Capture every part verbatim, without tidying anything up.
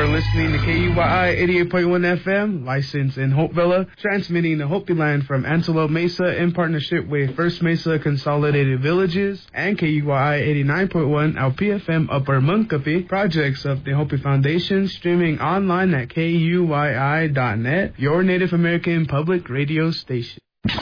are listening to K U Y I eighty-eight point one F M, licensed in Hopevilla, transmitting the Hopi Land from Antelope Mesa in partnership with First Mesa Consolidated Villages and K U Y I eighty-nine point one L P F M Upper Munkapi, projects of the Hopi Foundation, streaming online at K U Y I dot net, your Native American public radio station.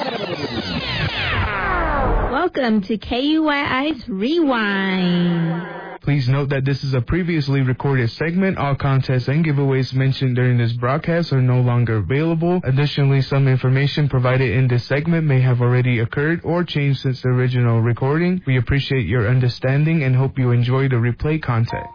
Welcome to K U Y I's Rewind. Please note that this is a previously recorded segment. All contests and giveaways mentioned during this broadcast are no longer available. Additionally, some information provided in this segment may have already occurred or changed since the original recording. We appreciate your understanding and hope you enjoy the replay content.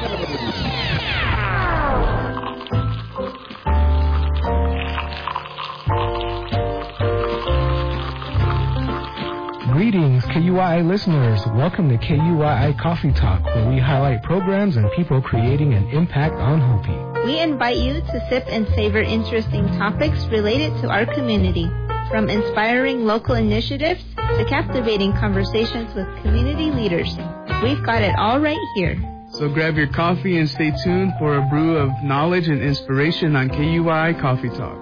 Greetings, K U I I listeners. Welcome to K U I I Coffee Talk, where we highlight programs and people creating an impact on Hopi. We invite you to sip and savor interesting topics related to our community, from inspiring local initiatives to captivating conversations with community leaders. We've got it all right here. So grab your coffee and stay tuned for a brew of knowledge and inspiration on K U I I Coffee Talk.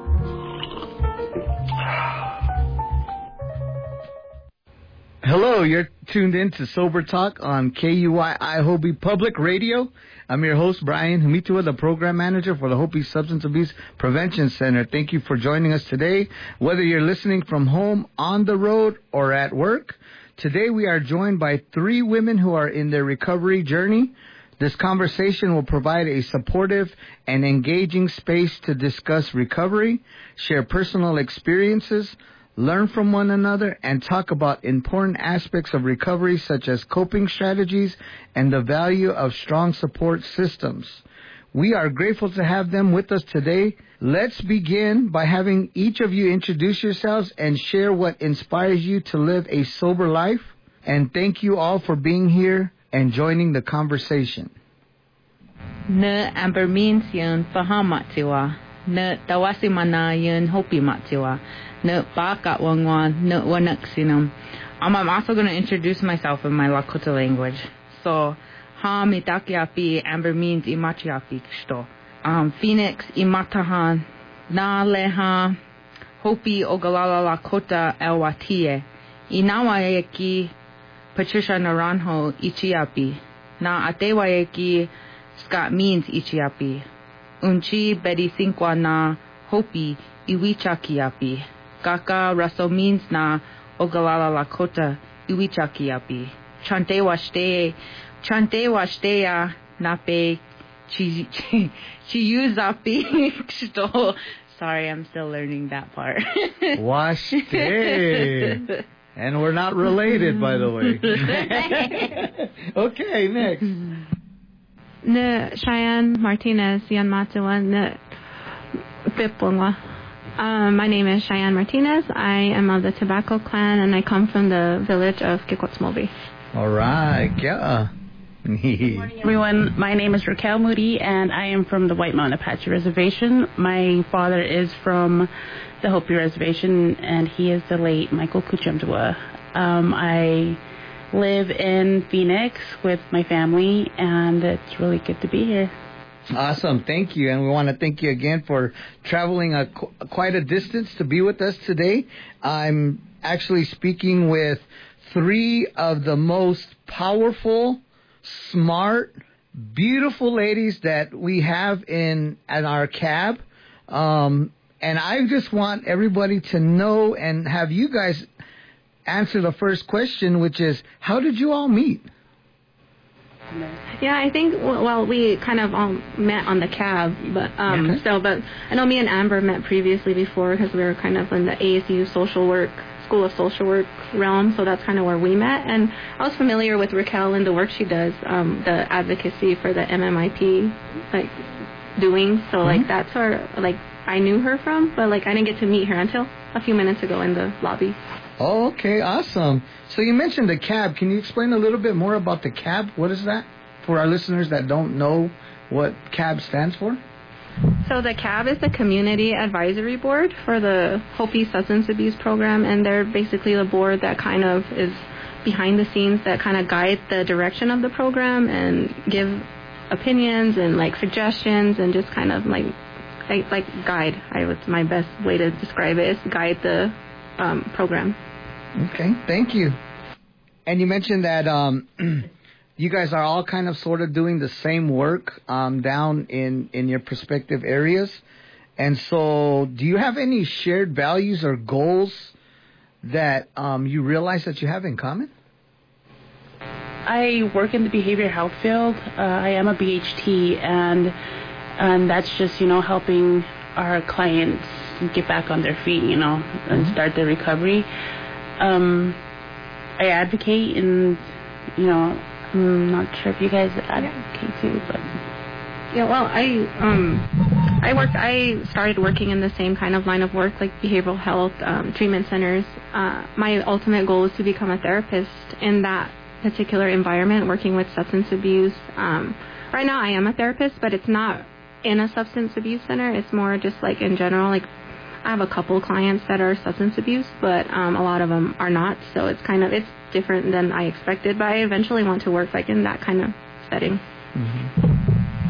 Hello, you're tuned in to Sober Talk on K U I I Hopi Public Radio. I'm your host, Brian Humitua, the Program Manager for the Hopi Substance Abuse Prevention Center. Thank you for joining us today, whether you're listening from home, on the road, or at work. Today we are joined by three women who are in their recovery journey. This conversation will provide a supportive and engaging space to discuss recovery, share personal experiences, learn from one another, and talk about important aspects of recovery such as coping strategies and the value of strong support systems. We are grateful to have them with us today. Let's begin by having each of you introduce yourselves and share what inspires you to live a sober life. And thank you all for being here and joining the conversation. Ne Amber means yun Fahamatiwa. Ne Tawasimana yun Hopi Matiwa. No baka wangwan, no wanaksinum. Um, I'm also going to introduce myself in my Lakota language. So, ha mitakiapi, Amber means imachiapi ksto. Um, Phoenix imatahan, na leha, Hopi ogalala Lakota elwatie. Inawayeki, Patricia Naranjo ichiapi. Na atewayeki, Scott means ichiapi. Unchi bedi sinkwa na Hopi iwichakiapi. Kaka Russell means na Ogalala Lakota Iwichakiapi. Chante washte Chante washtea nape chi chiyuzapi ksto. Sorry, I'm still learning that part. Washte. And we're not related, by the way. Okay, next. Ne Cheyenne Martinez Yanmatawa ne Pipungwa. Um, my name is Cheyenne Martinez. I am of the Tobacco Clan, and I come from the village of Kikotsmobi. All right, yeah. Good morning, everyone. My name is Raquel Moody, and I am from the White Mountain Apache Reservation. My father is from the Hopi Reservation, and he is the late Michael Kuchumdua. Um, I live in Phoenix with my family, and it's really good to be here. Awesome. Thank you. And we want to thank you again for traveling a, quite a distance to be with us today. I'm actually speaking with three of the most powerful, smart, beautiful ladies that we have in at our cab. Um, and I just want everybody to know and have you guys answer the first question, which is, how did you all meet? Yeah, I think, well, we kind of all met on the cab, but um, Okay. so, but I know me and Amber met previously before because we were kind of in the A S U social work, School of Social Work realm, so that's kind of where we met. And I was familiar with Raquel and the work she does, um, the advocacy for the M M I P, like, doing, so, mm-hmm. like, that's where, like, I knew her from, but, like, I didn't get to meet her until a few minutes ago in the lobby. Oh, okay, awesome. So you mentioned the cab. Can you explain a little bit more about the cab? What is that for our listeners that don't know what CAB stands for? So the CAB is the Community Advisory Board for the Hopi Substance Abuse Program, and they're basically the board that kind of is behind the scenes that kind of guide the direction of the program and give opinions and like suggestions and just kind of like I, like guide. I was my best way to describe it is guide the um, program. Okay, thank you. And you mentioned that um, you guys are all kind of sort of doing the same work um, down in, in your respective areas. And so do you have any shared values or goals that um, you realize that you have in common? I work in the behavioral health field. Uh, I am a B H T, and and that's just, you know, helping our clients get back on their feet, you know, and Mm-hmm. start their recovery. Um, I advocate, and, you know, I'm not sure if you guys advocate too, but... Yeah, well, I um, I worked. I started working in the same kind of line of work, like behavioral health, um, treatment centers. Uh, my ultimate goal is to become a therapist in that particular environment, working with substance abuse. Um, right now, I am a therapist, but it's not in a substance abuse center. It's more just like in general. Like I have a couple clients that are substance abuse, but um, a lot of them are not. So it's kind of it's different than I expected. But I eventually want to work like in that kind of setting. Mm-hmm.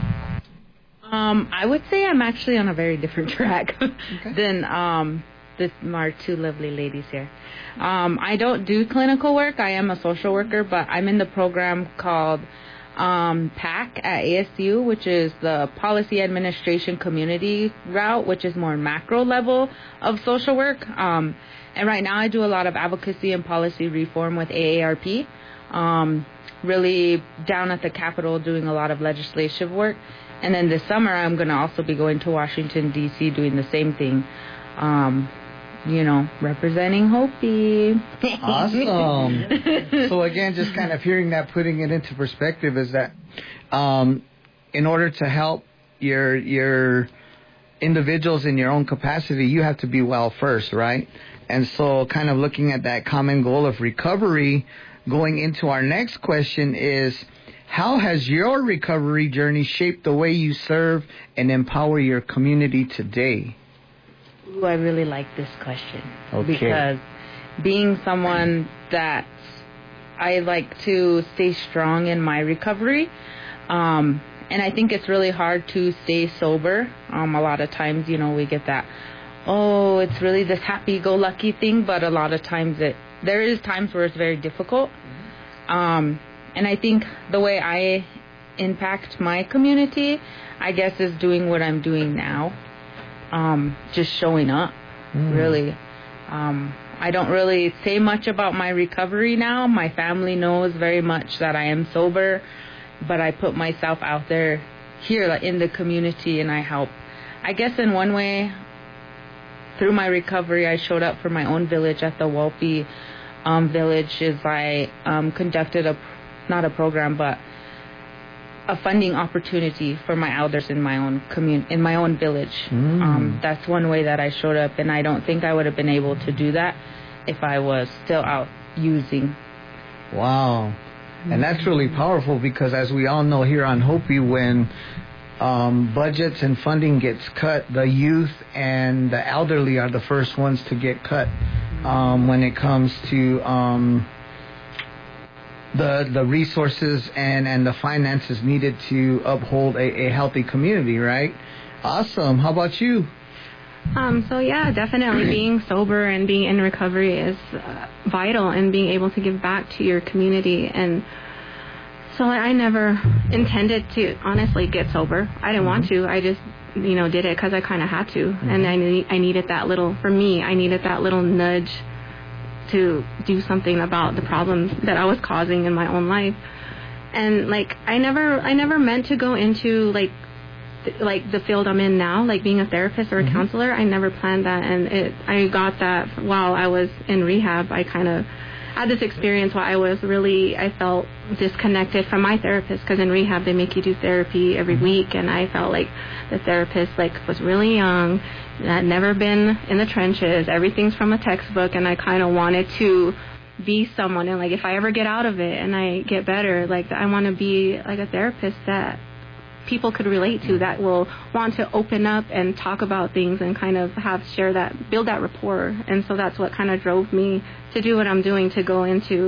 Um, I would say I'm actually on a very different track Okay. than um, this, our two lovely ladies here. Um, I don't do clinical work. I am a social worker, but I'm in the program called um, PAC at A S U, which is the Policy Administration Community route, which is more macro level of social work. Um, and right now I do a lot of advocacy and policy reform with A A R P, um, really down at the Capitol doing a lot of legislative work. And then this summer, I'm going to also be going to Washington, D C, doing the same thing, um, you know, representing Hopi. Awesome. So, again, just kind of hearing that, putting it into perspective is that um, in order to help your your individuals in your own capacity, you have to be well first, right? And so kind of looking at that common goal of recovery, going into our next question is, how has your recovery journey shaped the way you serve and empower your community today? Ooh, I really like this question. Okay. Because being someone that I like to stay strong in my recovery, um, and I think it's really hard to stay sober. Um, a lot of times, you know, we get that, oh, it's really this happy-go-lucky thing, but a lot of times it, there is times where it's very difficult. Um, And I think the way I impact my community, I guess, is doing what I'm doing now. Um, just showing up, mm. really. Um, I don't really say much about my recovery now. My family knows very much that I am sober, but I put myself out there here in the community, and I help. I guess in one way, through my recovery, I showed up for my own village at the Walpi um, village. Is I um, conducted a not a program, but a funding opportunity for my elders in my own commun- in my own village. Mm. Um, that's one way that I showed up, and I don't think I would have been able to do that if I was still out using. Wow. And that's really powerful because, as we all know here on Hopi, when um, budgets and funding gets cut, the youth and the elderly are the first ones to get cut um, when it comes to... Um, the the resources and, and the finances needed to uphold a, a healthy community, right? Awesome. How about you? Um, so, yeah, definitely being sober and being in recovery is uh, vital, and being able to give back to your community. And so I never intended to, honestly, get sober. I didn't mm-hmm. want to. I just, you know, did it because I kind of had to. Mm-hmm. And I, need, I needed that little, for me, I needed that little nudge to do something about the problems that I was causing in my own life. And like I never I never meant to go into like th- like the field I'm in now, like being a therapist or a mm-hmm. counselor. I never planned that, and it I got that while I was in rehab. I kind of had this experience where I was really I felt disconnected from my therapist, because in rehab they make you do therapy every mm-hmm. week, and I felt like the therapist like was really young, had never been in the trenches, everything's from a textbook, and I kind of wanted to be someone, and like if I ever get out of it and I get better, like I want to be like a therapist that people could relate to, that will want to open up and talk about things and kind of have share that, build that rapport. And so that's what kind of drove me to do what I'm doing, to go into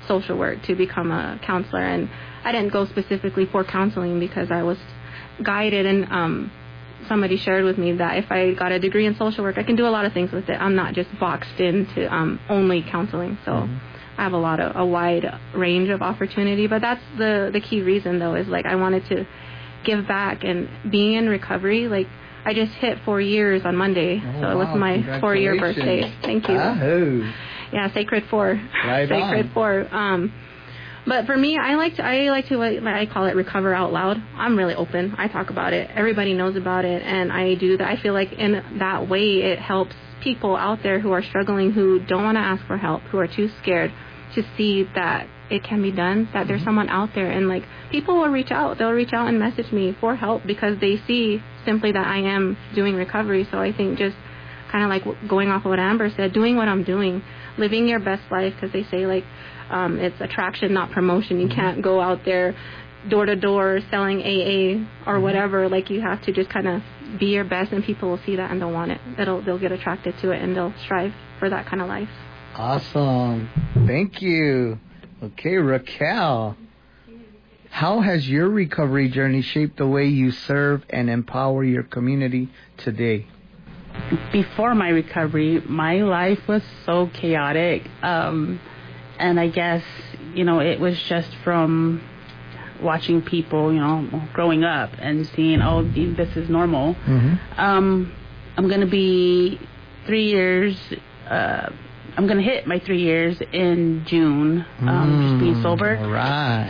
social work to become a counselor. And I didn't go specifically for counseling because I was guided, and um, somebody shared with me that if I got a degree in social work, I can do a lot of things with it. I'm not just boxed into um, only counseling. So mm-hmm. I have a lot of a wide range of opportunity. But that's the the key reason, though, is like I wanted to give back. And being in recovery, like I just hit four years on Monday, oh, so it was wow. my four-year birthday. Thank you. Oh. Yeah, Sacred Four. Right Sacred on. Four. Um, but for me, I like to, I like to, like I call it, recover out loud. I'm really open. I talk about it. Everybody knows about it, and I do that. I feel like in that way, it helps people out there who are struggling, who don't want to ask for help, who are too scared to see that it can be done, that there's someone out there. And like people will reach out. They'll reach out and message me for help because they see simply that I am doing recovery. So I think just kind of like going off of what Amber said, doing what I'm doing, living your best life, because they say like um, it's attraction, not promotion. You can't go out there door to door selling A A or whatever. Like you have to just kind of be your best, and people will see that and they'll want it. They'll they'll get attracted to it and they'll strive for that kind of life. Awesome. Thank you. Okay, Raquel, how has your recovery journey shaped the way you serve and empower your community today? Before my recovery, my life was so chaotic. Um, and I guess, you know, it was just from watching people, you know, growing up and seeing, oh, this is normal. Mm-hmm. Um, I'm going to be three years... Uh, I'm going to hit my three years in June, um, mm, just being sober. All right.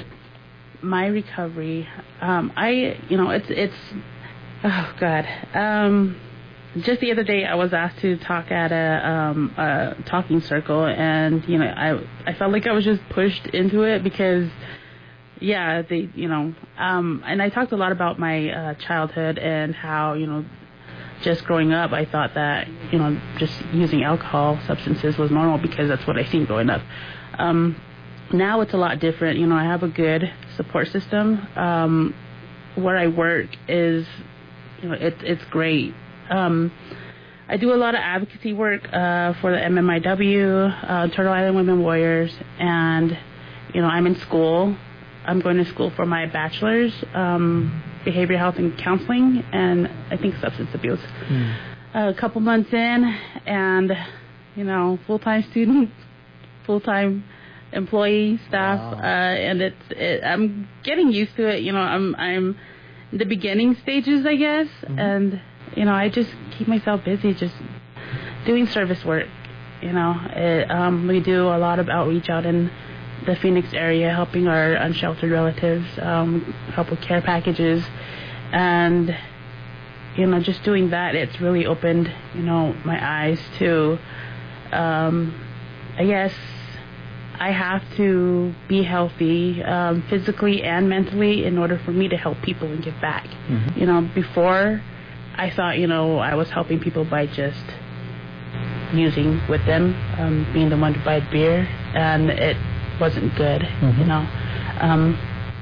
But my recovery, um, I, you know, it's, it's, oh, God. Um, just the other day, I was asked to talk at a, um, a talking circle, and, you know, I, I felt like I was just pushed into it because, yeah, they, you know, um, and I talked a lot about my uh, childhood and how, you know, just growing up, I thought that, you know, just using alcohol, substances was normal because that's what I seen growing up. Um, now it's a lot different. You know, I have a good support system. Um, where I work is, you know, it, it's great. Um, I do a lot of advocacy work uh, for the M M I W, uh, Turtle Island Women Warriors, and, you know, I'm in school. I'm going to school for my bachelor's, um, behavioral health and counseling, and I think substance abuse. Mm. Uh, a couple months in, and, you know, full-time student, full-time employee, staff, wow. uh, and it's, it, I'm getting used to it. You know, I'm, I'm in the beginning stages, I guess, mm-hmm. and, you know, I just keep myself busy just doing service work. You know, it, um, we do a lot of outreach out in the Phoenix area, helping our unsheltered relatives, um, help with care packages, and, you know, just doing that, it's really opened, you know, my eyes to, um, I guess I have to be healthy, um, physically and mentally in order for me to help people and give back. Mm-hmm. You know, before I thought, you know, I was helping people by just using with them, um, being the one to buy beer, and it wasn't good, mm-hmm. you know. Um,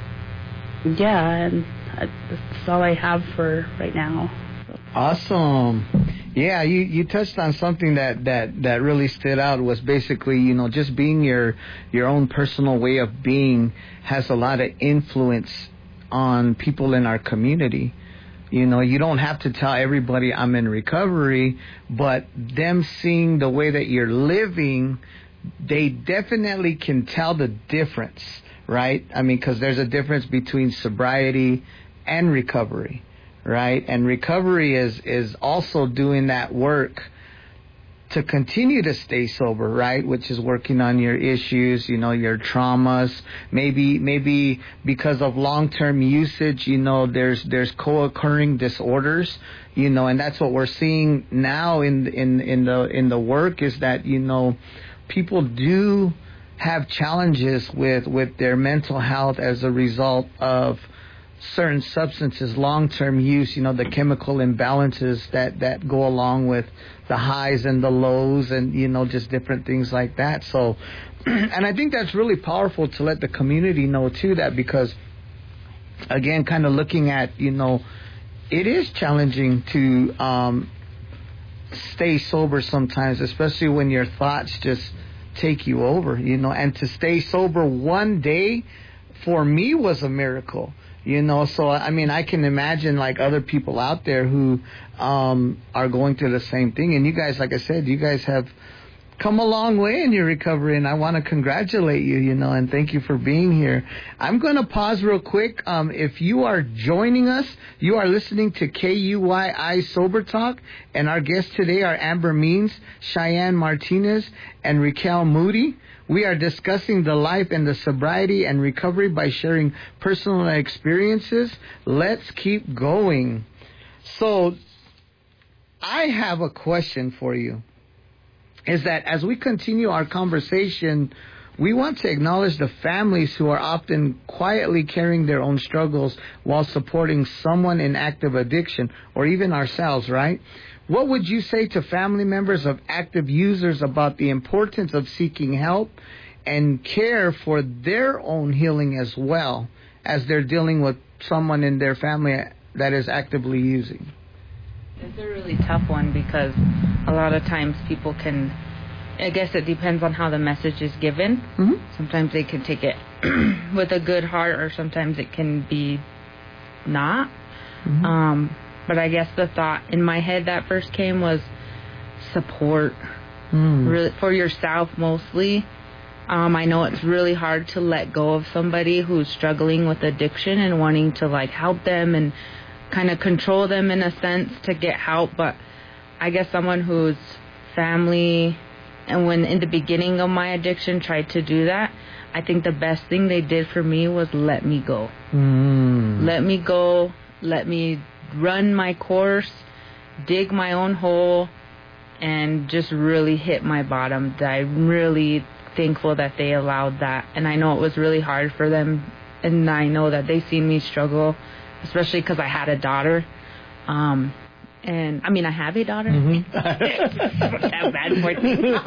yeah, and that's all I have for right now. Awesome. Yeah, you, you touched on something that, that, that really stood out was basically, you know, just being your your own personal way of being has a lot of influence on people in our community. You know, you don't have to tell everybody I'm in recovery, but them seeing the way that you're living, they definitely can tell the difference, right? I mean, because there's a difference between sobriety and recovery, right? And recovery is, is also doing that work to continue to stay sober, right? Which is working on your issues, you know, your traumas. Maybe, maybe because of long-term usage, you know, there's there's co-occurring disorders, you know, and that's what we're seeing now in in in the in the work is that, you know, people do have challenges with with their mental health as a result of certain substances, long-term use, you know, the chemical imbalances that, that go along with the highs and the lows and, you know, just different things like that. So, and I think that's really powerful to let the community know, too, that because, again, kind of looking at, you know, it is challenging to um, stay sober sometimes, especially when your thoughts just take you over, you know, and to stay sober one day for me was a miracle, you know. So, I mean, I can imagine like other people out there who um, are going through the same thing. And you guys, like I said, you guys have come a long way in your recovery, and I want to congratulate you, you know, and thank you for being here. I'm going to pause real quick. Um, if you are joining us, you are listening to K U Y I Sober Talk, and our guests today are Amber Means, Cheyenne Martinez, and Raquel Moody. We are discussing the life and the sobriety and recovery by sharing personal experiences. Let's keep going. So, I have a question for you. Is that as we continue our conversation, we want to acknowledge the families who are often quietly carrying their own struggles while supporting someone in active addiction, or even ourselves, right? What would you say to family members of active users about the importance of seeking help and care for their own healing as well as they're dealing with someone in their family that is actively using? It's a really tough one because a lot of times people can, I guess it depends on how the message is given. Mm-hmm. Sometimes they can take it with a good heart, or sometimes it can be not. Mm-hmm. Um, but I guess the thought in my head that first came was support Mm. really, for yourself mostly. Um, I know it's really hard to let go of somebody who's struggling with addiction and wanting to like help them and kind of control them in a sense to get help, but I guess someone whose family, and when in the beginning of my addiction tried to do that, I think the best thing they did for me was let me go. Mm. Let me go, let me run my course, dig my own hole, and just really hit my bottom. I'm really thankful that they allowed that, and I know it was really hard for them, and I know that they seen me struggle, especially because I had a daughter. Um, and, I mean, I have a daughter. Mm-hmm. That bad for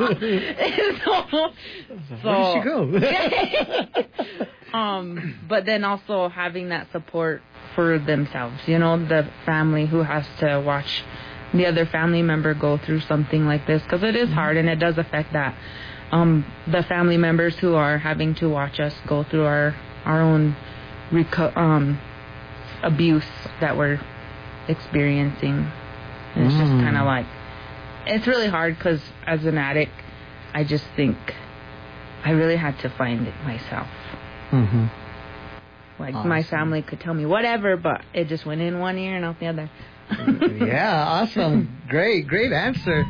me. so, so, Where did she go? um, but then also having that support for themselves, you know, the family who has to watch the other family member go through something like this, because it is hard and it does affect that. Um, the family members who are having to watch us go through our, our own reco- um, abuse that we're experiencing. And it's just Mm. kind of like, it's really hard because as an addict, I just think I really had to find it myself. Mm-hmm. Like Awesome. my family could tell me whatever, but it just went in one ear and out the other. Yeah, awesome. Great, great answer.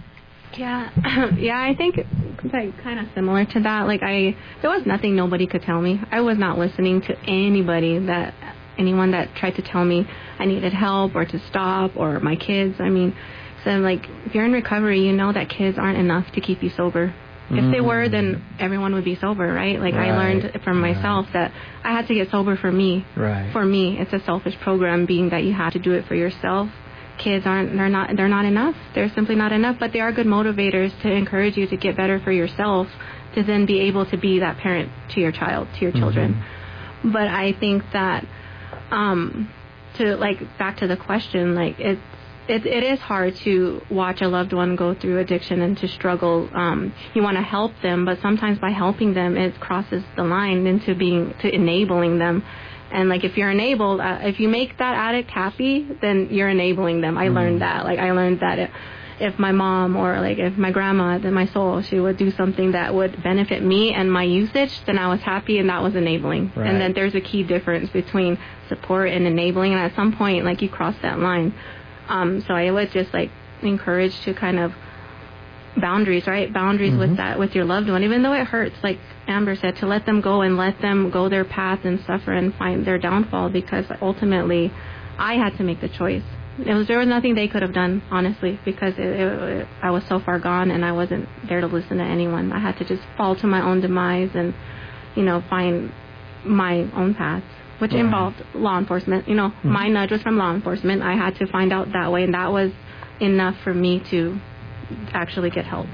Yeah, yeah, I think it's like kind of similar to that. Like I, there was nothing nobody could tell me. I was not listening to anybody that, anyone that tried to tell me I needed help or to stop, or my kids. I mean, so like if you're in recovery, you know that kids aren't enough to keep you sober. If they were, then everyone would be sober, right? Like Right. I learned from myself that I had to get sober for me. Right. For me, it's a selfish program, being that you have to do it for yourself. Kids aren't, they're not, they're not enough. They're simply not enough, but they are good motivators to encourage you to get better for yourself, to then be able to be that parent to your child, to your children. Mm-hmm. But I think that, um, to like, back to the question, like it's, It, it is hard to watch a loved one go through addiction and to struggle. Um, you want to help them, but sometimes by helping them, it crosses the line into being, to enabling them. And like if you're enabled, uh, if you make that addict happy, then you're enabling them. I mm. learned that. Like I learned that if, if my mom or like if my grandma, then my soul, she would do something that would benefit me and my usage, then I was happy, and that was enabling. Right. And then there's a key difference between support and enabling. And at some point, like you cross that line. Um, so I would just like encourage to kind of boundaries, right? Boundaries mm-hmm. with that, with your loved one, even though it hurts, like Amber said, to let them go and let them go their path and suffer and find their downfall, because ultimately I had to make the choice. It was, there was nothing they could have done, honestly, because it, it, it, I was so far gone and I wasn't there to listen to anyone. I had to just fall to my own demise and, you know, find my own path, which right. involved law enforcement. You know, mm-hmm. my nudge was from law enforcement. I had to find out that way, and that was enough for me to actually get help.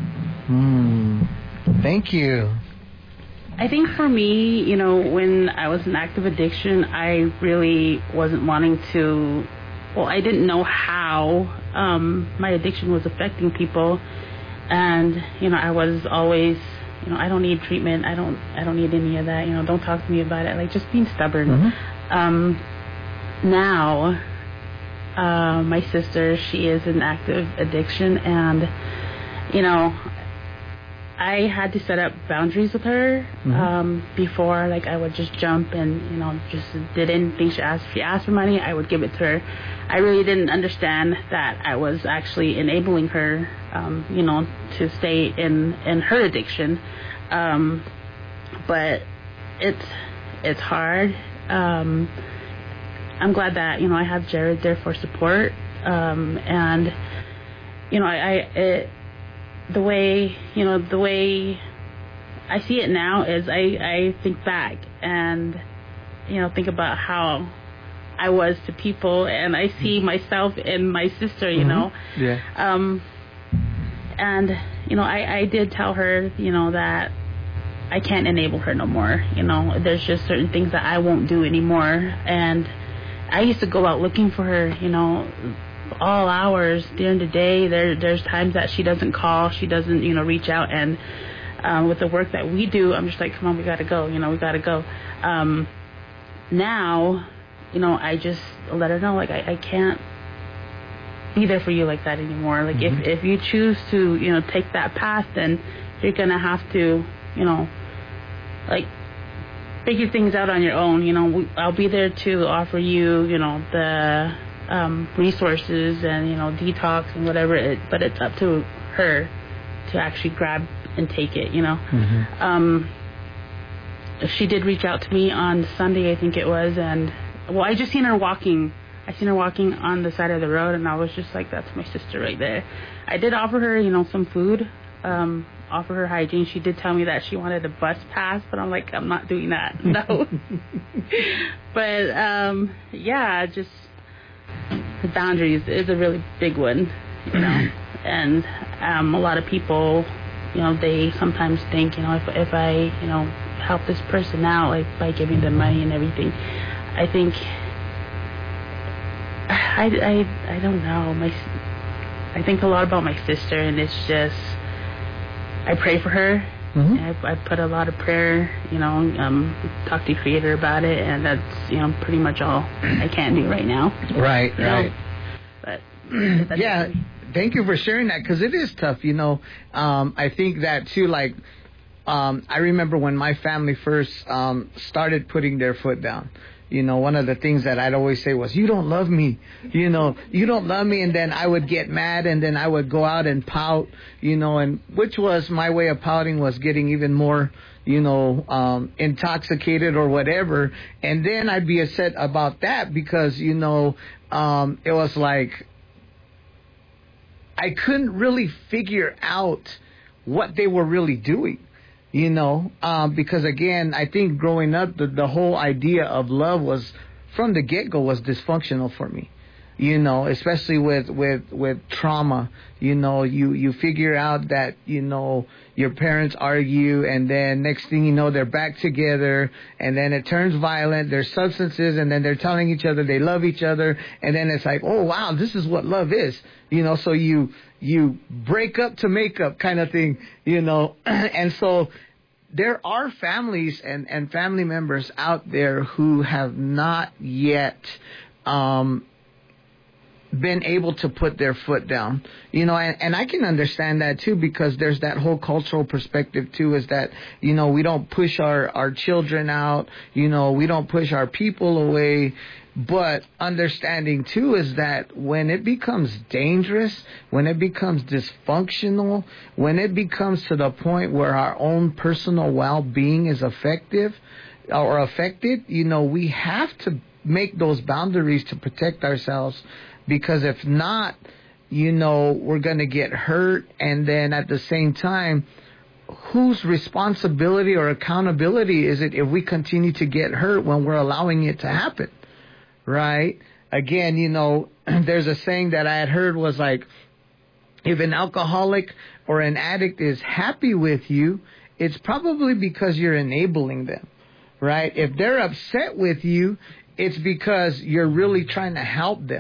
Mm. Thank you. I think for me, you know, when I was in active addiction, I really wasn't wanting to, well, I didn't know how um, my addiction was affecting people. And, you know, I was always you know, I don't need treatment. I don't, I don't need any of that. You know, don't talk to me about it. Like, just being stubborn. Mm-hmm. Um, now, uh, my sister, she is in active addiction, and, you know, I had to set up boundaries with her. Mm-hmm. um, before. Like, I would just jump and, you know, just did anything she asked. If she asked for money, I would give it to her. I really didn't understand that I was actually enabling her, um, you know, to stay in, in her addiction. Um, but it's it's hard. Um, I'm glad that, you know, I have Jared there for support. Um, and, you know, I, I it, the way, you know, the way I see it now is I, I think back and, you know, think about how I was to people, and I see myself in my sister, you mm-hmm. know. Yeah. Um, and, you know, I, I did tell her, you know, that I can't enable her no more. You know, there's just certain things that I won't do anymore. And I used to go out looking for her, you know, all hours during the day. There, there's times that she doesn't call, she doesn't, you know, reach out. And um, with the work that we do, I'm just like, come on, we got to go, you know, we got to go. Um, now, you know, I just let her know, like, I, I can't be there for you like that anymore. Like, mm-hmm. if, if you choose to, you know, take that path, then you're going to have to, you know, like, figure things out on your own. You know, we, I'll be there to offer you, you know, the um, resources and, you know, detox and whatever, it, but it's up to her to actually grab and take it, you know. Mm-hmm. Um, she did reach out to me on Sunday, I think it was, and, well, I just seen her walking. I seen her walking on the side of the road, and I was just like, that's my sister right there. I did offer her, you know, some food, um, offer her hygiene. She did tell me that she wanted a bus pass, but I'm like, I'm not doing that. No. But, um, yeah, just the boundaries is a really big one, you know. And um, a lot of people, you know, they sometimes think, you know, if, if I, you know, help this person out, like, by giving them money and everything, I think, I, I, I don't know. My, I think a lot about my sister, and it's just, I pray for her. Mm-hmm. I, I put a lot of prayer, you know, um, talk to the Creator about it, and that's, you know, pretty much all I can do right now. Right, you right. know? But yeah, thank you for sharing that, because it is tough, you know. Um, I think that, too, like, um, I remember when my family first um, started putting their foot down. You know, one of the things that I'd always say was, you don't love me, you know, you don't love me. And then I would get mad, and then I would go out and pout, you know, and which was my way of pouting, was getting even more, you know, um, intoxicated or whatever. And then I'd be upset about that because, you know, um, it was like I couldn't really figure out what they were really doing. You know, um, because, again, I think growing up, the, the whole idea of love was, from the get-go, was dysfunctional for me. You know, especially with, with, with trauma. You know, you, you figure out that, you know, your parents argue, and then next thing you know, they're back together, and then it turns violent. There's substances, and then they're telling each other they love each other, and then it's like, oh, wow, this is what love is. You know, so you... you break up to make up kind of thing, you know. And so there are families and, and family members out there who have not yet um, been able to put their foot down, you know, and, and I can understand that too, because there's that whole cultural perspective too, is that, you know, we don't push our, our children out, you know, we don't push our people away. But understanding, too, is that when it becomes dangerous, when it becomes dysfunctional, when it becomes to the point where our own personal well-being is effective or affected, you know, we have to make those boundaries to protect ourselves, because if not, you know, we're going to get hurt. And then at the same time, whose responsibility or accountability is it if we continue to get hurt when we're allowing it to happen? Right? Again, you know, there's a saying that I had heard was like, if an alcoholic or an addict is happy with you, it's probably because you're enabling them, right? If they're upset with you, it's because you're really trying to help them,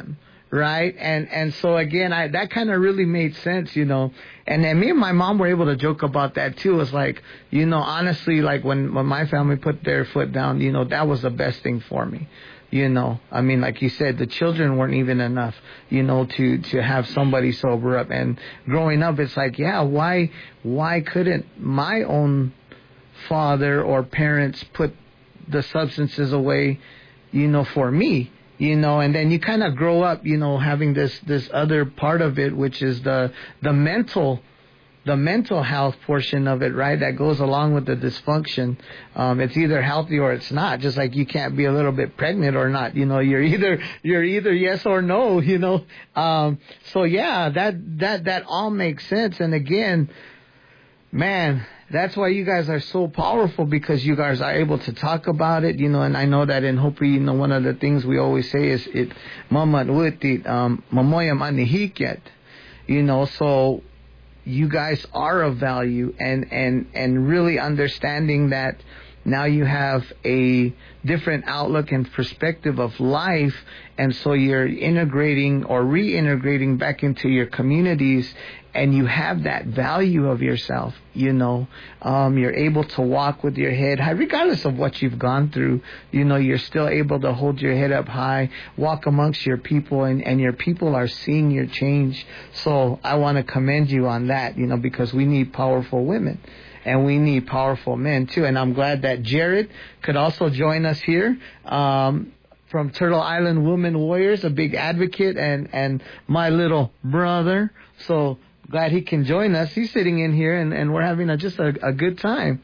right? And and so again, I that kind of really made sense, you know. And and me and my mom were able to joke about that too. It's like, you know, honestly, like when when my family put their foot down, you know, that was the best thing for me. You know, I mean, like you said, the children weren't even enough, you know, to, to have somebody sober up. And growing up, it's like, yeah, why, why couldn't my own father or parents put the substances away, you know, for me, you know? And then you kind of grow up, you know, having this, this other part of it, which is the, the mental the mental health portion of it, right, that goes along with the dysfunction. Um, it's either healthy or it's not. Just like you can't be a little bit pregnant or not. You know, you're either you're either yes or no. You know, um, so yeah, that that that all makes sense. And again, man, that's why you guys are so powerful, because you guys are able to talk about it. You know, and I know that in Hopi, you know, one of the things we always say is it mama wutit um mamoya manihiket. You know, so you guys are of value, and, and, and really understanding that now you have a different outlook and perspective of life, and so you're integrating or reintegrating back into your communities, and you have that value of yourself, you know. Um, you're able to walk with your head high, regardless of what you've gone through. You know, you're still able to hold your head up high, walk amongst your people, and, and your people are seeing your change. So I want to commend you on that, you know, because we need powerful women. And we need powerful men, too. And I'm glad that Jared could also join us here um, from Turtle Island Women Warriors, a big advocate, and, and my little brother. So glad he can join us. He's sitting in here, and, and we're having a, just a, a good time.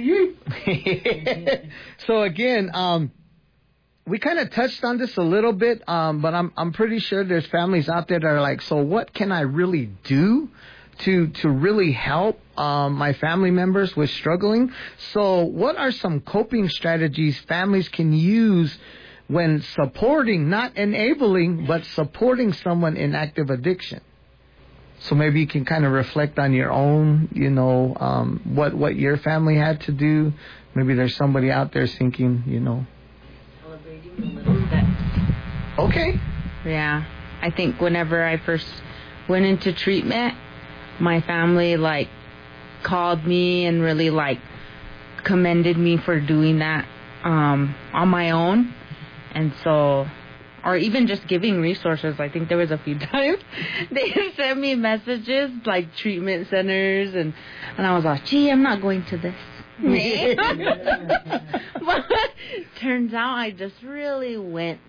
So, again, um, we kind of touched on this a little bit, um, but I'm I'm pretty sure there's families out there that are like, so what can I really do to to really help um, my family members with struggling? So what are some coping strategies families can use when supporting, not enabling, but supporting someone in active addiction? So maybe you can kind of reflect on your own, you know, um, what what your family had to do. Maybe there's somebody out there thinking, you know. Celebrating the little steps. Okay. Yeah. I think whenever I first went into treatment, my family, like, called me and really, like, commended me for doing that um, on my own. And so, or even just giving resources. I think there was a few times they sent me messages, like treatment centers, and, and I was like, gee, I'm not going to this. But turns out I just really went.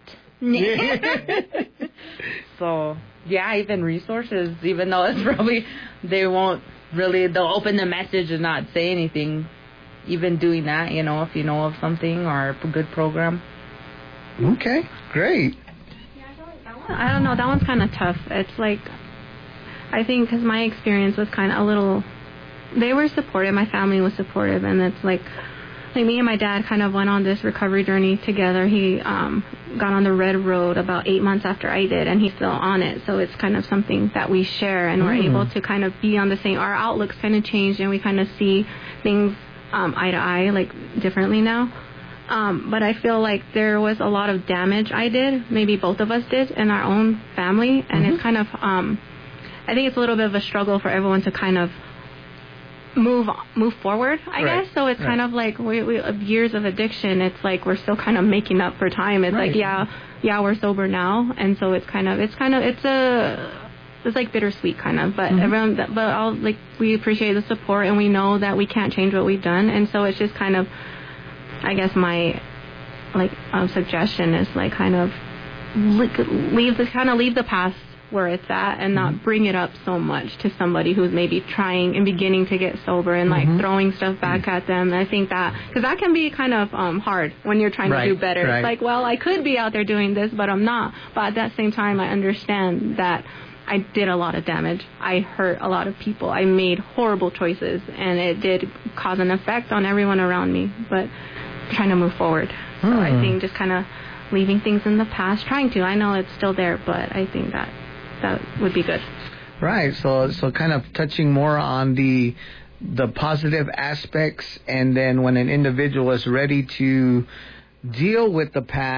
So, yeah, even resources, even though it's probably, they won't really, they'll open the message and not say anything. Even doing that, you know, if you know of something or a good program. Okay, great. I don't know, that one's kind of tough. It's like, I think because my experience was kind of a little, they were supportive, my family was supportive, and it's like, like me and my dad kind of went on this recovery journey together. He um, got on the red road about eight months after I did, and he's still on it. So it's kind of something that we share, and mm. we're able to kind of be on the same, our outlooks kind of changed, and we kind of see things um, eye to eye, like differently now. Um, but I feel like there was a lot of damage I did, maybe both of us did, in our own family, and mm-hmm. it's kind of, um, I think it's a little bit of a struggle for everyone to kind of move move forward, I right. guess. So it's right. kind of like we, we of years of addiction. It's like we're still kind of making up for time. It's right. like yeah, yeah, we're sober now, and so it's kind of it's kind of it's a it's like bittersweet kind of. But mm-hmm. everyone, but all like we appreciate the support, and we know that we can't change what we've done, and so it's just kind of, I guess my like um, suggestion is like kind of leave the kind of leave the past where it's at and not bring it up so much to somebody who's maybe trying and beginning to get sober and like mm-hmm. throwing stuff back mm-hmm. at them. And I think that, because that can be kind of um, hard when you're trying right, to do better. Right. It's like, well, I could be out there doing this, but I'm not. But at that same time, I understand that I did a lot of damage. I hurt a lot of people. I made horrible choices, and it did cause an effect on everyone around me. But trying to move forward. Hmm. So I think just kind of leaving things in the past, trying to. I know it's still there, but I think that that would be good. Right. So so kind of touching more on the the positive aspects, and then when an individual is ready to deal with the past,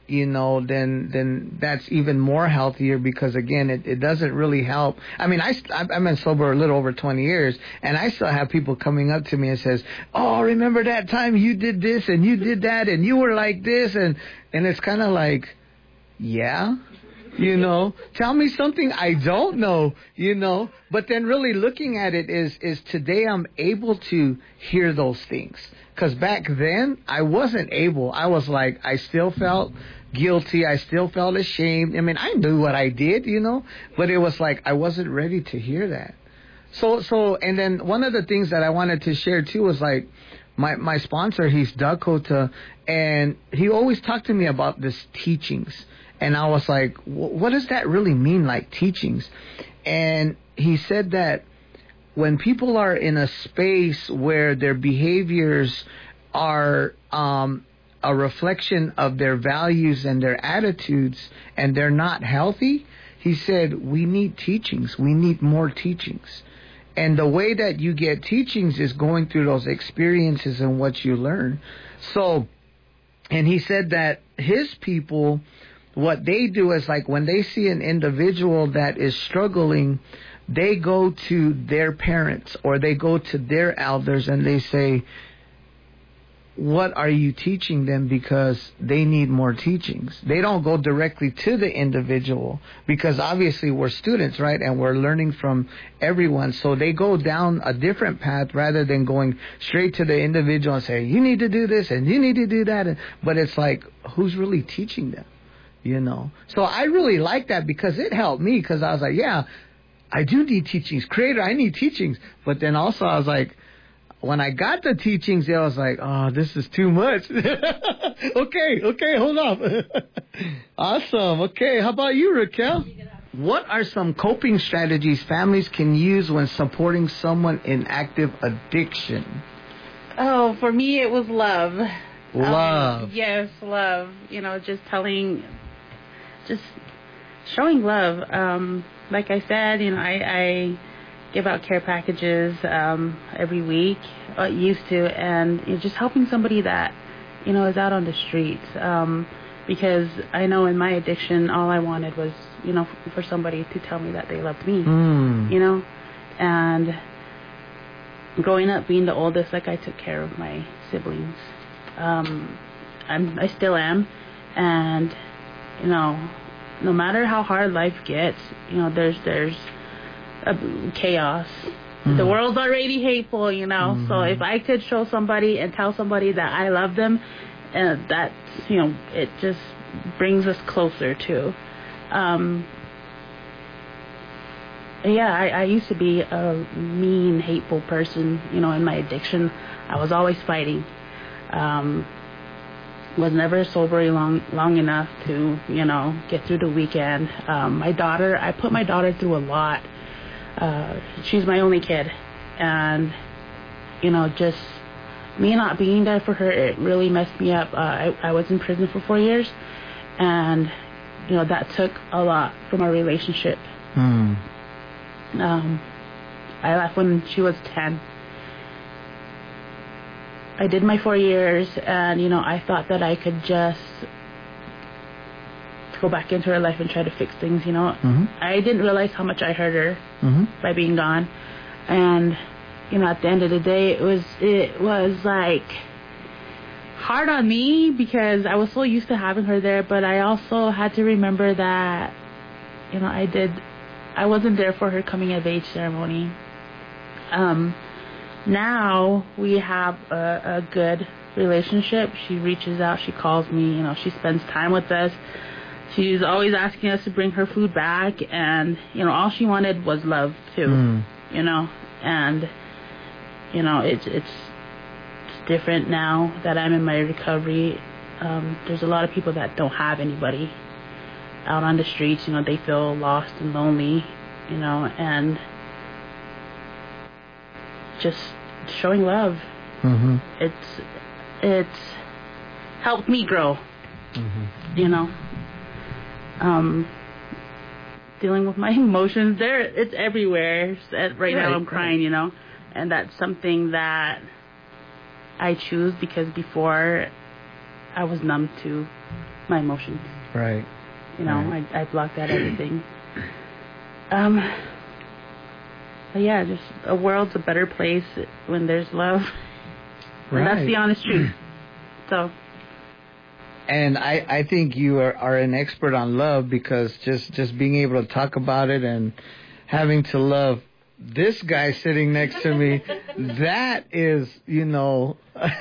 you know, then then that's even more healthier because, again, it, it doesn't really help. I mean, I, I've been sober a little over twenty years, and I still have people coming up to me and says, oh, remember that time you did this and you did that and you were like this, and, and it's kind of like, yeah. You know, tell me something I don't know, you know. But then really looking at it is, is today I'm able to hear those things. Because back then, I wasn't able. I was like, I still felt guilty. I still felt ashamed. I mean, I knew what I did, you know. But it was like I wasn't ready to hear that. So, so, and then one of the things that I wanted to share, too, was like, my, my sponsor, he's Dakota, and he always talked to me about this teachings. And I was like, what does that really mean, like teachings? And he said that when people are in a space where their behaviors are um, a reflection of their values and their attitudes, and they're not healthy, he said, we need teachings. We need more teachings. And the way that you get teachings is going through those experiences and what you learn. So, and he said that his people, what they do is, like, when they see an individual that is struggling, they go to their parents or they go to their elders and they say, what are you teaching them? Because they need more teachings. They don't go directly to the individual because obviously we're students, right? And we're learning from everyone. So they go down a different path rather than going straight to the individual and say, you need to do this and you need to do that. But it's like, who's really teaching them? You know? So I really like that because it helped me, because I was like, yeah, I do need teachings. Creator, I need teachings. But then also I was like, when I got the teachings, I was like, oh, this is too much. okay, okay, hold on. Awesome. Okay, how about you, Raquel? What are some coping strategies families can use when supporting someone in active addiction? Oh, for me, it was love. Love. Um, yes, love. You know, just telling, just showing love. Um, like I said, you know, I... I give out care packages um, every week, uh, used to, and you know, just helping somebody that, you know, is out on the streets. Um, because I know in my addiction, all I wanted was, you know, f- for somebody to tell me that they loved me, mm. you know. And growing up, being the oldest, like, I took care of my siblings. Um, I'm, I still am, and you know, no matter how hard life gets, you know, there's there's Uh, chaos. Mm. The world's already hateful, you know. Mm. So if I could show somebody and tell somebody that I love them, uh, that, you know, it just brings us closer to. Um, yeah, I, I used to be a mean, hateful person, you know, in my addiction. I was always fighting. Um, was never sober long long enough to, you know, get through the weekend. Um, my daughter, I put my daughter through a lot. Uh, she's my only kid, and you know, just me not being there for her, it really messed me up. Uh, I, I was in prison for four years, and you know, that took a lot from our relationship. Mm. Um, I left when she was ten. I did my four years, and you know, I thought that I could just go back into her life and try to fix things, you know. Mm-hmm. I didn't realize how much I hurt her mm-hmm. by being gone. And, you know, at the end of the day, it was, it was like hard on me because I was so used to having her there, but I also had to remember that, you know, I did, I wasn't there for her coming of age ceremony. Um, now we have a, a good relationship. She reaches out, she calls me, you know, she spends time with us. She's always asking us to bring her food back, and, you know, all she wanted was love, too, mm. you know, and, you know, it's, it's it's different now that I'm in my recovery. Um, there's a lot of people that don't have anybody out on the streets, you know, they feel lost and lonely, you know, and just showing love. Mm-hmm. It's, it's helped me grow, mm-hmm. you know. Um, dealing with my emotions, there, it's everywhere. Right, right now I'm crying, you know, and that's something that I choose because before I was numb to my emotions. Right. You know, Right. I I blocked out everything. Um. But yeah, just a world's a better place when there's love. Right. And that's the honest truth. So. And I, I think you are, are an expert on love, because just, just being able to talk about it and having to love this guy sitting next to me, that is, you know...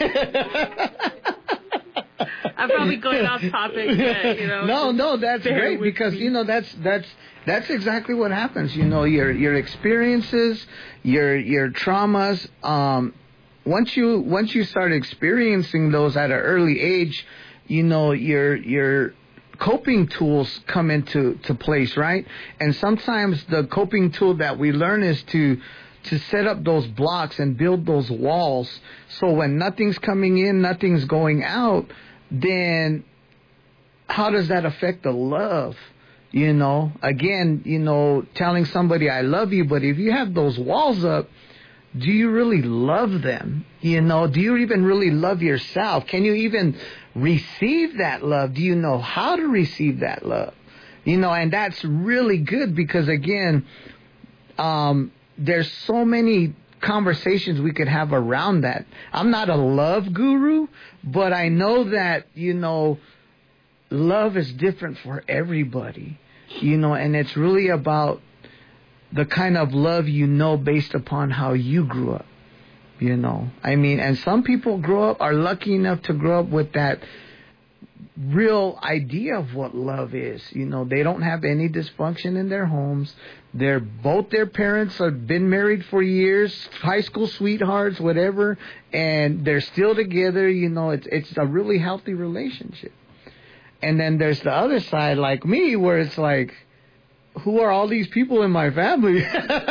I'm probably going off topic, but, you know. No, no, that's great, because, me. you know, that's that's that's exactly what happens. You know, your your experiences, your your traumas, um, once you once you start experiencing those at an early age, you know, your your coping tools come into to place, right? And sometimes the coping tool that we learn is to to set up those blocks and build those walls, so when nothing's coming in, nothing's going out, then how does that affect the love? You know, again, you know, telling somebody I love you, but if you have those walls up, do you really love them? You know, do you even really love yourself? Can you even receive that love? Do you know how to receive that love? You know, and that's really good, because again, um, there's so many conversations we could have around that. I'm not a love guru, but I know that, you know, love is different for everybody, you know, and it's really about the kind of love you know based upon how you grew up, you know. I mean, and some people grow up, are lucky enough to grow up with that real idea of what love is. You know, they don't have any dysfunction in their homes. They're both their parents have been married for years, high school sweethearts, whatever, and they're still together. You know, it's it's a really healthy relationship. And then there's the other side, like me, where it's like, who are all these people in my family?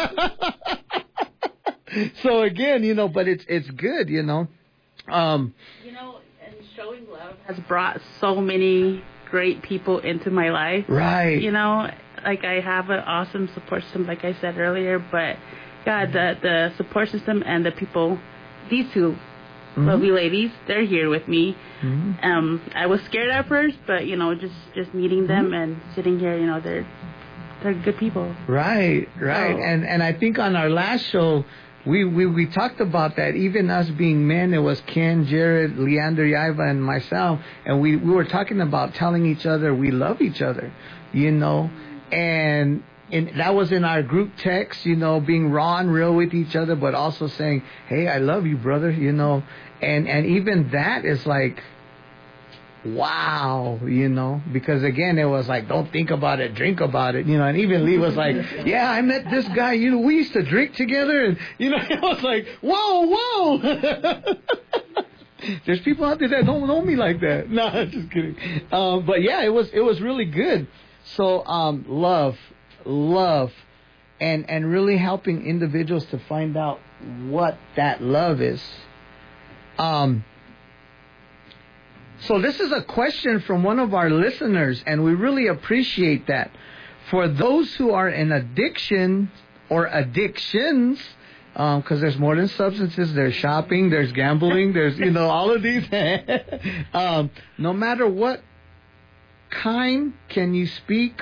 So again, you know, but it's it's good, you know. Um, you know, and showing love has brought so many great people into my life. Right. You know, like I have an awesome support system, like I said earlier, but God, the the support system and the people, these two mm-hmm. lovely ladies, they're here with me. Mm-hmm. Um, I was scared at first, but you know, just just meeting them mm-hmm. and sitting here, you know, they're they're good people. Right, right, so, and and I think on our last show, we, we we talked about that. Even us being men, it was Ken, Jared, Leander, Yaiva, and myself, and we we were talking about telling each other we love each other, you know, and. And that was in our group text, you know, being raw and real with each other, but also saying, hey, I love you, brother, you know. And and even that is like, wow, you know, because, again, it was like, don't think about it, drink about it, you know. And even Lee was like, yeah, I met this guy, you know, we used to drink together. And, you know, it was like, whoa, whoa. There's people out there that don't know me like that. No, just kidding. Um, but, yeah, it was it was really good. So um, love. love and and really helping individuals to find out what that love is. Um so this is a question from one of our listeners, and we really appreciate that. For those who are in addiction or addictions, um because there's more than substances, there's shopping, there's gambling, there's, you know, all of these. um no matter what kind, can you speak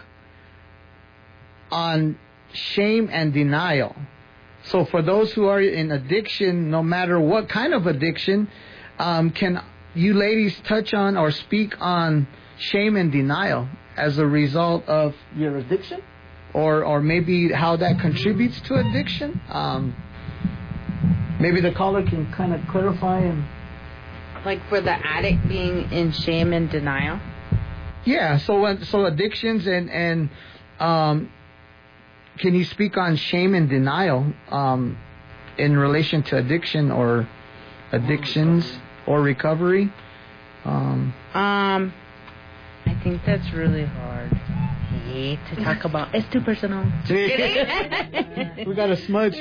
on shame and denial? So for those who are in addiction, no matter what kind of addiction, um, can you ladies touch on or speak on shame and denial as a result of your addiction? Or or maybe how that contributes to addiction? Um, maybe the caller can kind of clarify. And like for the addict being in shame and denial? Yeah, so when, so addictions and... and um, can you speak on shame and denial um, in relation to addiction or addictions or recovery? Um, um, I think that's really hard to talk about. It's too personal. We got a smudge.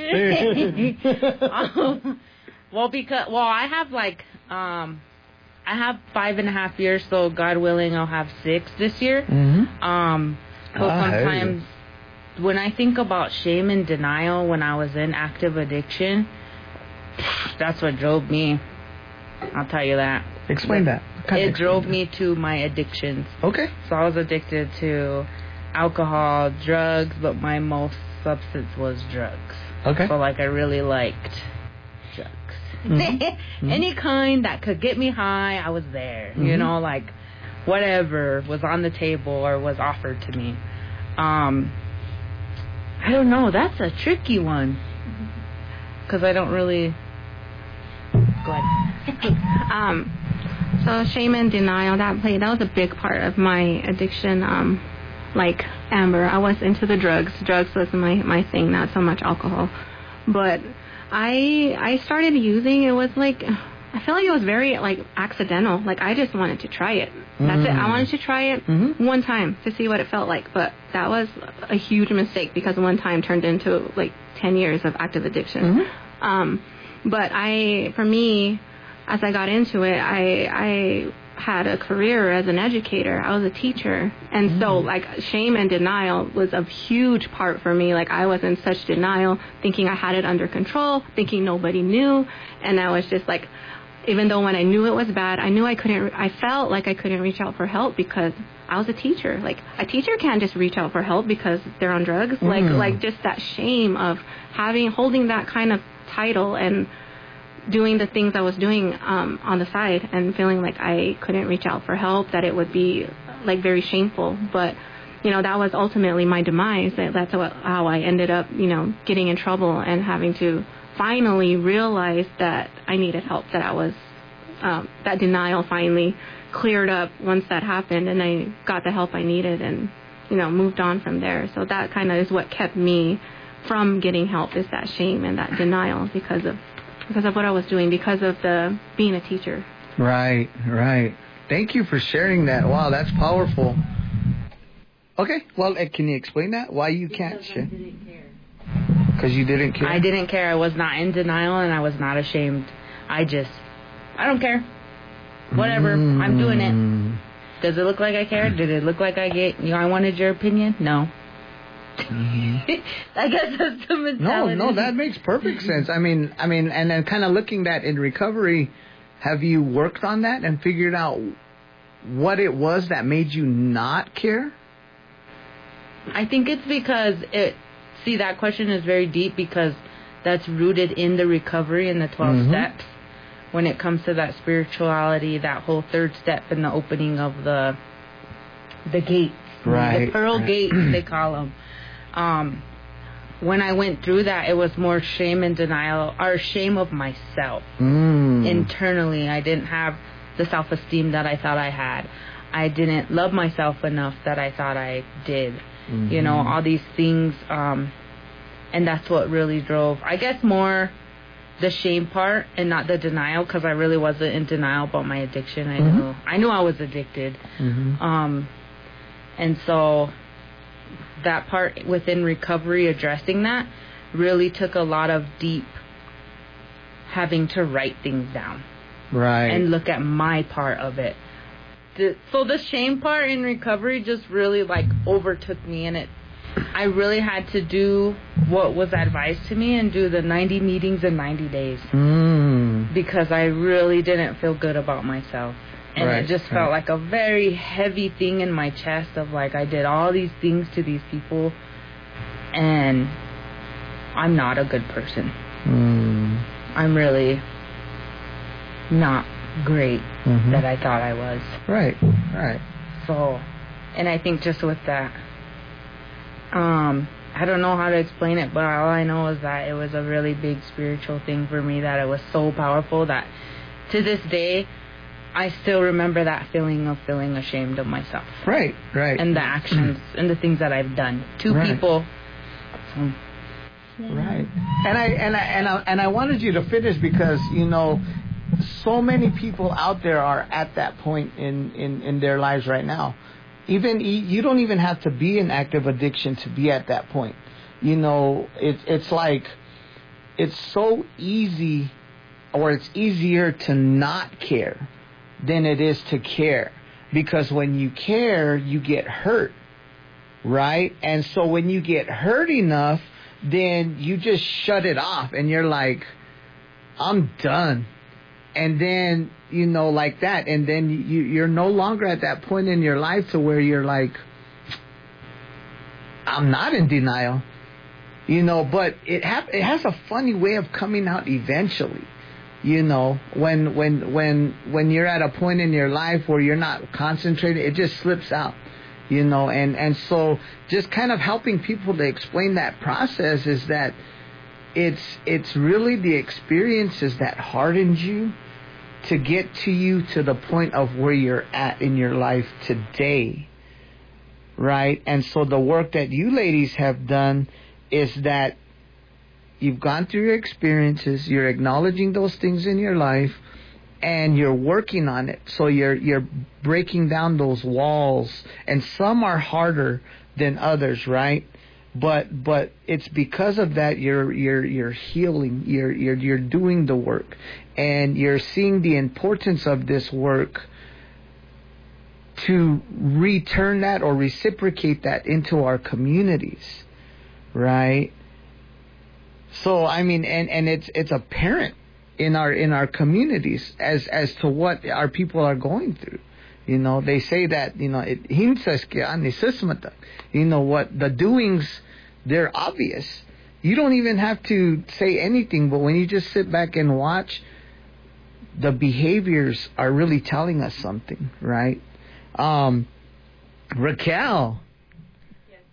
um, well, because well, I have like um, I have five and a half years, so God willing, I'll have six this year. Mm-hmm. Um, so ah, sometimes. When I think about shame and denial when I was in active addiction, that's what drove me. I'll tell you that. Explain that. Kind It of drove explain me to my addictions. that. Okay. So I was addicted to alcohol, drugs, but my most substance was drugs. Okay. So like I really liked drugs. Mm-hmm. Any kind that could get me high, I was there. Mm-hmm. You know, like whatever was on the table or was offered to me. Um, I don't know. That's a tricky one. Because I don't really... Go ahead. um, so shame and denial, that played, that was a big part of my addiction. Um, like Amber, I was into the drugs. Drugs was my, my thing, not so much alcohol. But I I started using, it was like, I feel like it was very like accidental. Like I just wanted to try it. That's mm. it. I wanted to try it mm-hmm. one time to see what it felt like. But that was a huge mistake because one time turned into like ten years of active addiction. Mm-hmm. Um, but I, for me, as I got into it, I I had a career as an educator. I was a teacher. And mm. so like shame and denial was a huge part for me. Like I was in such denial, thinking I had it under control, thinking nobody knew. And I was just like, even though when I knew it was bad, I knew I couldn't, I felt like I couldn't reach out for help because I was a teacher. Like a teacher can't just reach out for help because they're on drugs. Mm. Like, like just that shame of having, holding that kind of title and doing the things I was doing um, on the side and feeling like I couldn't reach out for help, that it would be like very shameful. But, you know, that was ultimately my demise. That's how I ended up, you know, getting in trouble and having to finally realize that I needed help, that I was, um, that denial finally cleared up once that happened and I got the help I needed and, you know, moved on from there. So that kind of is what kept me from getting help, is that shame and that denial because of because of what I was doing, because of the being a teacher. Right, right. Thank you for sharing that. Wow, that's powerful. Okay, well, uh, can you explain that? Why you can't share? Because you didn't care? I didn't care. I was not in denial and I was not ashamed. I just, I don't care. Whatever, mm. I'm doing it. Does it look like I care? Did it look like I get, you know, I wanted your opinion? No. Mm-hmm. I guess that's the mentality. No, no, that makes perfect sense. I mean, I mean, and then kind of looking at in recovery, have you worked on that and figured out what it was that made you not care? I think it's because it. See, that question is very deep because that's rooted in the recovery and the twelve mm-hmm. steps. When it comes to that spirituality, that whole third step in the opening of the the gates, right? The pearl right. gates, they call them. Um, when I went through that, it was more shame and denial, or shame of myself. Mm. Internally, I didn't have the self-esteem that I thought I had. I didn't love myself enough that I thought I did. Mm-hmm. You know, all these things. Um, and that's what really drove, I guess, more the shame part and not the denial, because I really wasn't in denial about my addiction. I mm-hmm. knew I knew I was addicted. Mm-hmm. Um, and so that part within recovery, addressing that, really took a lot of deep having to write things down. Right. And look at my part of it. The, so the shame part in recovery just really like overtook me, and it I really had to do what was advised to me and do the ninety meetings in ninety days. Mm. Because I really didn't feel good about myself. And right, it just right. felt like a very heavy thing in my chest of like, I did all these things to these people and I'm not a good person. Mm. I'm really not great mm-hmm. that I thought I was. Right, right. So, and I think just with that, um, I don't know how to explain it, but all I know is that it was a really big spiritual thing for me, that it was so powerful that to this day, I still remember that feeling of feeling ashamed of myself. Right, right. And the actions and the things that I've done to right. people. So, yeah. Right. And I and I and I and I wanted you to finish because, you know, so many people out there are at that point in, in, in their lives right now. Even you don't even have to be in active addiction to be at that point. You know, it's it's like it's so easy, or it's easier to not care than it is to care, because when you care, you get hurt, right? And so when you get hurt enough, then you just shut it off, and you're like, I'm done. and then, you know, like that, and then you, you're no longer at that point in your life to where you're like, I'm not in denial, you know, but it ha- it has a funny way of coming out eventually, you know, when when when when you're at a point in your life where you're not concentrated, it just slips out, you know, and, and so just kind of helping people to explain that process is that it's it's really the experiences that hardens you to get to you to the point of where you're at in your life today, right? And so the work that you ladies have done is that you've gone through your experiences, you're acknowledging those things in your life, and you're working on it. So you're you're breaking down those walls, and some are harder than others, right? But but it's because of that you're you're you're healing, you're you're you're doing the work, and you're seeing the importance of this work to return that or reciprocate that into our communities, right? So I mean, and, and it's it's apparent in our in our communities as as to what our people are going through. You know, they say that, you know, it you know what the doings, they're obvious. You don't even have to say anything, but when you just sit back and watch, the behaviors are really telling us something, right? Um, Raquel, yes.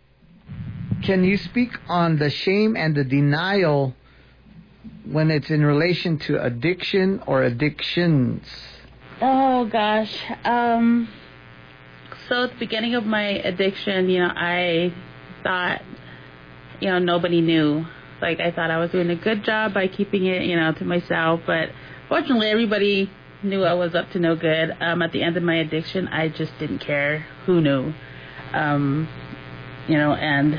Can you speak on the shame and the denial when it's in relation to addiction or addictions? Oh gosh. Um, so at the beginning of my addiction, you know, I thought, you know, nobody knew. Like, I thought I was doing a good job by keeping it, you know, to myself. But fortunately, everybody knew I was up to no good. Um, at the end of my addiction, I just didn't care who knew. Um, you know, and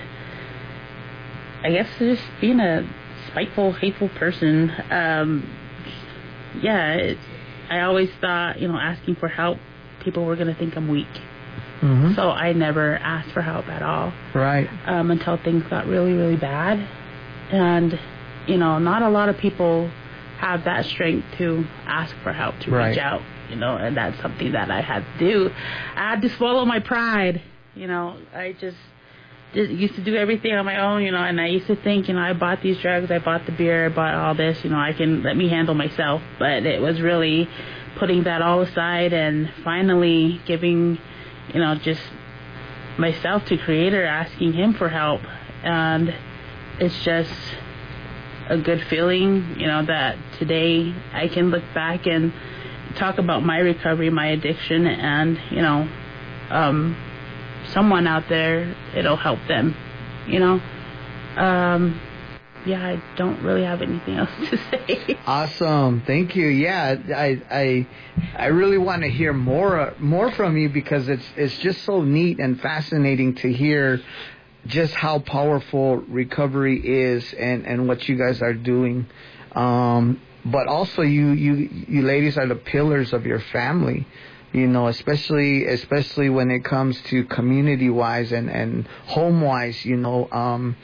I guess just being a spiteful, hateful person, um, yeah, it's, I always thought, you know, asking for help, people were going to think I'm weak. Mm-hmm. So I never asked for help at all. Right. Um, until things got really, really bad. And, you know, not a lot of people have that strength to ask for help, to right. reach out, you know, and that's something that I had to do. I had to swallow my pride, you know. I just did, used to do everything on my own, you know, and I used to think, you know, I bought these drugs, I bought the beer, I bought all this, you know, I can, let me handle myself. But it was really putting that all aside and finally giving, you know, just myself to Creator, asking Him for help. And it's just a good feeling, you know, that today I can look back and talk about my recovery, my addiction, and, you know, um, someone out there, it'll help them, you know. Um, yeah, I don't really have anything else to say. Awesome, thank you. Yeah, I I I really want to hear more more from you, because it's it's just so neat and fascinating to hear just how powerful recovery is and, and what you guys are doing. Um, but also, you, you you ladies are the pillars of your family. You know, especially especially when it comes to community wise and, and home wise, you know. Um,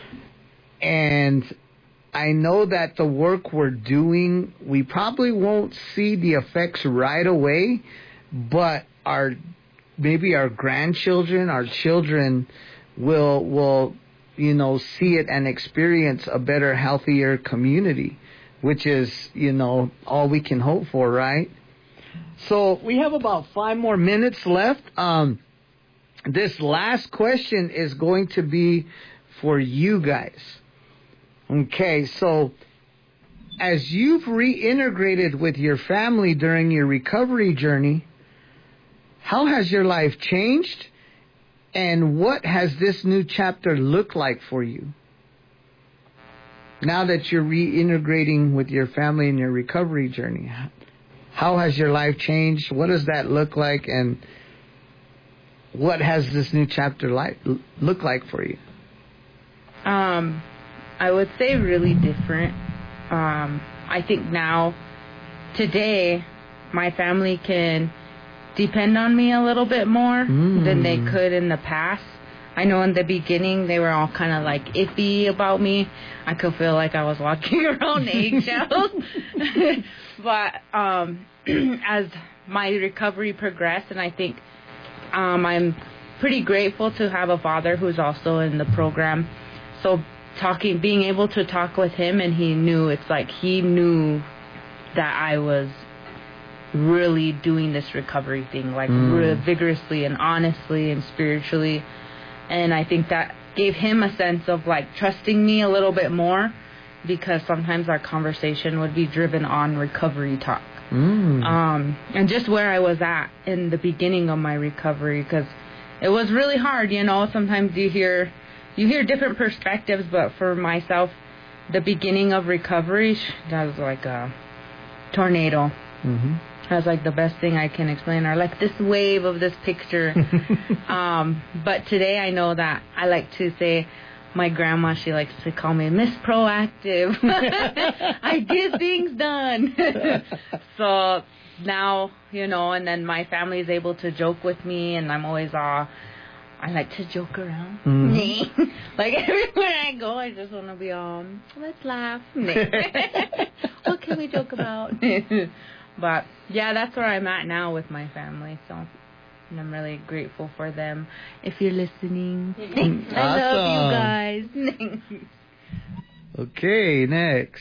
and I know that the work we're doing, we probably won't see the effects right away, but our maybe our grandchildren, our children will will you know see it and experience a better, healthier community, which is, you know, all we can hope for, right? So we have about five more minutes left. Um, this last question is going to be for you guys. Okay, so as you've reintegrated with your family during your recovery journey, how has your life changed? And what has this new chapter looked like for you? Now that you're reintegrating with your family in your recovery journey, how has your life changed? What does that look like? And what has this new chapter like look like for you? Um, I would say really different. Um, I think now, today, my family can depend on me a little bit more mm. than they could in the past. I know in the beginning they were all kind of like iffy about me. I could feel like I was walking around eggshells. But um, as my recovery progressed, and I think um, I'm pretty grateful to have a father who's also in the program. So talking, being able to talk with him, and he knew, it's like he knew that I was really doing this recovery thing, like mm. really vigorously and honestly and spiritually. And I think that gave him a sense of like trusting me a little bit more, because sometimes our conversation would be driven on recovery talk. Mm. Um, and just where I was at in the beginning of my recovery, because it was really hard, you know. Sometimes you hear you hear different perspectives, but for myself, the beginning of recovery, that was like a tornado. Mm-hmm. That's like the best thing I can explain, or like this wave of this picture. um, but today I know that I like to say, my grandma, she likes to call me Miss Proactive. I get things done. So now, you know, and then my family is able to joke with me, and I'm always all, I like to joke around. Mm-hmm. Like everywhere I go, I just want to be all, let's laugh. What can we joke about? But yeah, that's where I'm at now with my family. So, and I'm really grateful for them. If you're listening, awesome. I love you guys. Okay, next.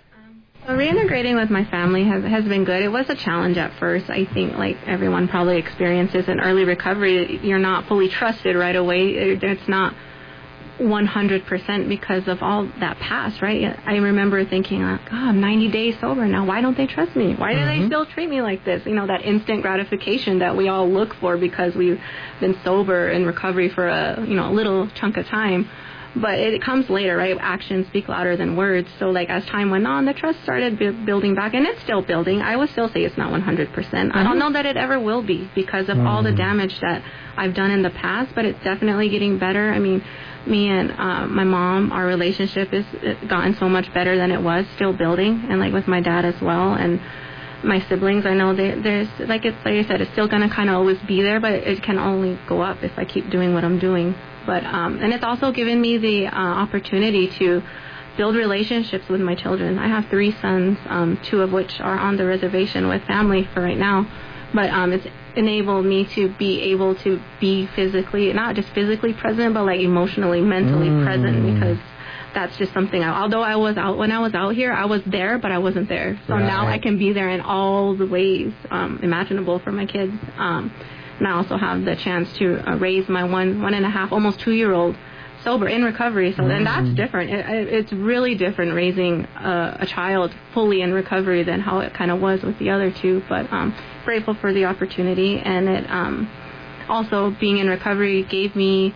So reintegrating with my family has has been good. It was a challenge at first. I think like everyone probably experiences in early recovery, you're not fully trusted right away. It's not one hundred percent because of all that past, right? I remember thinking, like, oh, I'm ninety days sober now. Why don't they trust me? Why do mm-hmm. they still treat me like this? You know, that instant gratification that we all look for because we've been sober in recovery for a, you know, a little chunk of time. But it comes later, right? Actions speak louder than words. So, like, as time went on, the trust started bu- building back, and it's still building. I would still say it's not one hundred percent. Mm-hmm. I don't know that it ever will be because of mm-hmm. all the damage that I've done in the past, but it's definitely getting better. I mean, me and uh, my mom, our relationship has gotten so much better than it was, still building, and, like, with my dad as well. And my siblings, I know they, there's, like, it's, like I said, it's still going to kind of always be there, but it can only go up if I keep doing what I'm doing. But um, and it's also given me the uh, opportunity to build relationships with my children. I have three sons, um, two of which are on the reservation with family for right now. But um, it's enabled me to be able to be physically, not just physically present, but like emotionally, mentally mm. present, because that's just something. I, although I was out when I was out here, I was there, but I wasn't there. So right. now I can be there in all the ways um, imaginable for my kids. Um, And I also have the chance to uh, raise my one, one and a half, almost two-year-old sober in recovery. So mm-hmm. then that's different. It, it, it's really different raising uh, a child fully in recovery than how it kind of was with the other two. But um, grateful for the opportunity. And it um, also, being in recovery gave me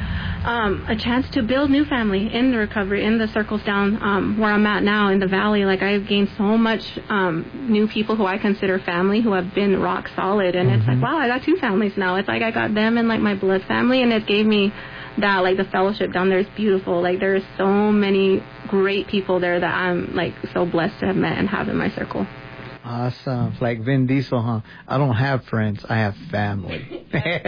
um, a chance to build new family in the recovery, in the circles down um, where I'm at now in the valley. Like, I've gained so much um, new people who I consider family, who have been rock solid. And mm-hmm. it's like, wow, I got two families now. It's like I got them and like my blood family, and it gave me that, like, the fellowship down there is beautiful. Like, there's so many great people there that I'm like so blessed to have met and have in my circle. Awesome. It's like Vin Diesel, huh? I don't have friends, I have family.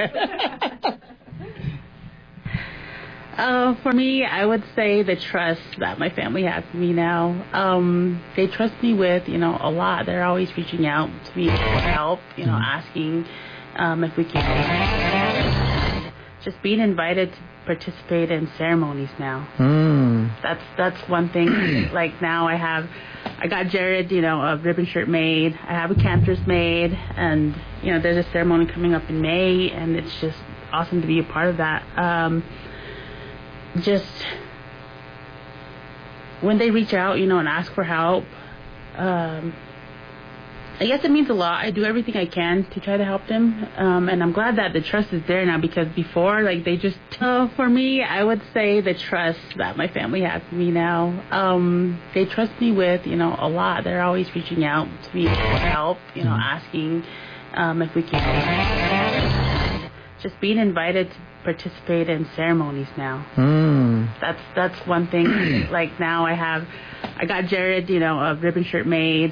Uh, for me, I would say the trust that my family has in me now. Um, they trust me with, you know, a lot. They're always reaching out to me for help, you know, asking um, if we can. Just being invited to participate in ceremonies now. Mm. That's that's one thing. Like, now I have, I got Jared, you know, a ribbon shirt made. I have a canters made, and, you know, there's a ceremony coming up in May, and it's just awesome to be a part of that. Um, just when they reach out, you know, and ask for help, um, I guess it means a lot. I do everything I can to try to help them, um, and I'm glad that the trust is there now, because before, like, they just, uh, for me, I would say the trust that my family has in me now. Um, they trust me with, you know, a lot. They're always reaching out to me for help, you know, asking um, if we can. Just being invited to participate in ceremonies now. Mm. That's that's one thing. Like, now I have, I got Jared, you know, a ribbon shirt made.